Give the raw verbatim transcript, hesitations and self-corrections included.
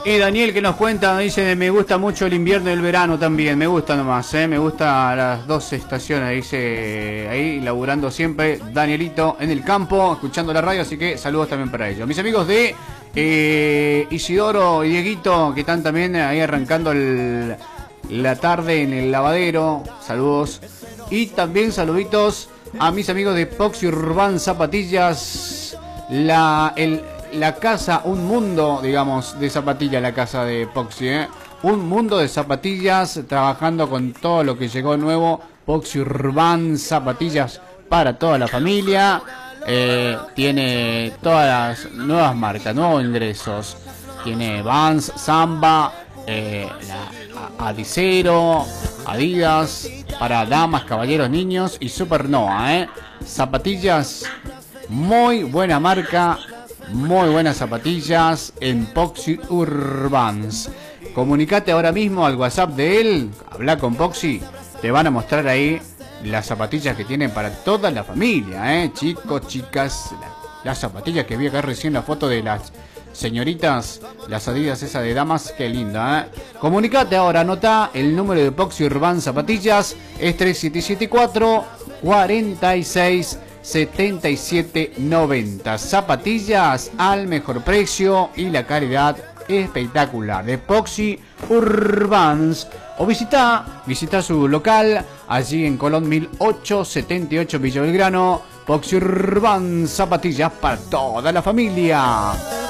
Y Daniel que nos cuenta, dice, me gusta mucho el invierno y el verano también, me gusta nomás, ¿eh? Me gusta las dos estaciones, dice, ahí laburando siempre Danielito en el campo, escuchando la radio, así que saludos también para ellos. Mis amigos de eh, Isidoro y Dieguito, que están también ahí arrancando el, la tarde en el lavadero, saludos. Y también saluditos a mis amigos de Poxy Urban Zapatillas, la, el... la casa, un mundo, digamos, de zapatillas, la casa de Poxy, ¿eh? Un mundo de zapatillas, trabajando con todo lo que llegó nuevo. Poxy Urban Zapatillas para toda la familia. Eh, tiene todas las nuevas marcas, nuevos ingresos. Tiene Vans, Samba, eh, la Adicero, Adidas, para damas, caballeros, niños y Supernova, ¿eh? Zapatillas, muy buena marca. Muy buenas zapatillas en Poxy Urbans. Comunicate ahora mismo al WhatsApp de él. Habla con Poxy. Te van a mostrar ahí las zapatillas que tienen para toda la familia, ¿eh? Chicos, chicas. La, las zapatillas que vi acá recién, la foto de las señoritas. Las Adidas esas de damas. Qué linda, ¿eh? Comunicate ahora. Anota el número de Poxy Urban Zapatillas. Es tres siete siete cuatro, cuatro seis, setenta y siete noventa. Zapatillas al mejor precio y la calidad espectacular de Poxy Urbans. O visita, visita su local allí en Colón mil ochocientos setenta y ocho, Villa Belgrano. Poxy Urban, zapatillas para toda la familia.